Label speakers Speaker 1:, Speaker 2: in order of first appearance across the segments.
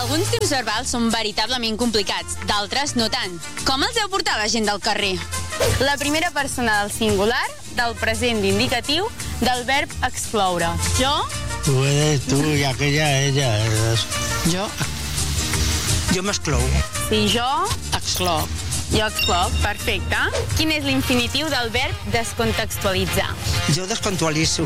Speaker 1: Alguns tips verbals són veritablement complicats, d'altres no tant. Com els deu portar la gent del carrer?
Speaker 2: La primera persona del singular, del present d'indicatiu, del verb excloure. Jo?
Speaker 3: Tu eres tu i aquella ella. Jo m'exclou.
Speaker 2: Sí, jo?
Speaker 4: Excloc.
Speaker 2: Jo excloc, perfecte. Quin és l'infinitiu del verb descontextualitzar?
Speaker 3: Jo descontextualitzo.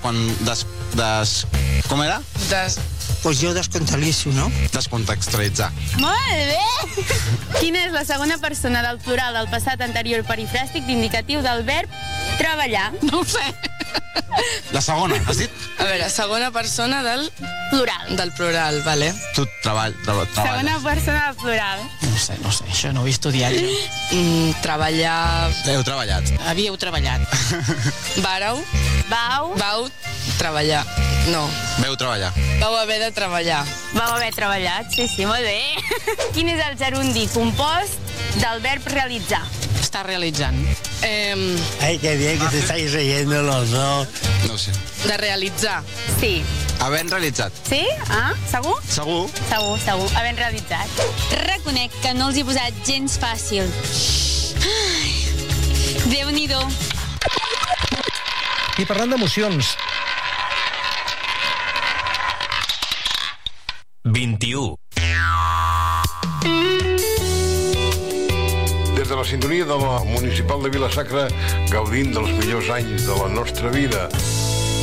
Speaker 5: Com era?
Speaker 3: Pues jo descontextualitzo, no?
Speaker 5: Descontextualitzar.
Speaker 2: Molt bé! Quina és la segona persona del plural del passat anterior perifràstic d'indicatiu del verb treballar?
Speaker 4: No ho sé.
Speaker 5: La segona, has dit?
Speaker 4: A veure, segona persona del plural, vale.
Speaker 5: Tu treball.
Speaker 2: Segona persona del plural.
Speaker 4: No sé, això no ho he estudiat jo. Treballar...
Speaker 5: Heu treballat.
Speaker 4: Havíeu treballat. Vàreu? Vau treballar. No.
Speaker 5: Veu treballar.
Speaker 4: Vau haver de treballar.
Speaker 2: Vau haver treballat, sí, molt bé. Quin és el gerundi compost del verb realitzar?
Speaker 4: Està realitzant.
Speaker 3: Ay, qué bien que te estáis riendo los dos.
Speaker 5: No ho sé.
Speaker 4: De realitzar.
Speaker 2: Sí.
Speaker 5: Havent realitzat.
Speaker 2: Sí? Ah, segur?
Speaker 5: Segur.
Speaker 2: Segur. Havent realitzat.
Speaker 1: Reconec que no els he posat gens fàcil. Ai, Déu-n'hi-do.
Speaker 6: I parlant d'emocions...
Speaker 7: 21.
Speaker 8: Des de la sintonia de la Municipal de Vila-sacra, gaudint dels millors anys de la nostra vida.